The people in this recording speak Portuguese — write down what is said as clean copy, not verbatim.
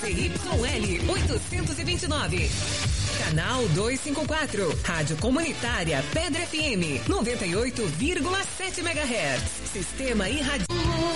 ZYL 829. Canal 254, Rádio Comunitária Pedra FM 98,7 MHz. Sistema e rádio.